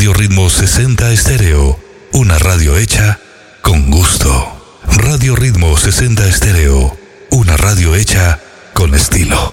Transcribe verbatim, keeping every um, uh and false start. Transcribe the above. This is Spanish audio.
Radio Ritmo sesenta Estéreo, una radio hecha con gusto. Radio Ritmo sesenta Estéreo, una radio hecha con estilo.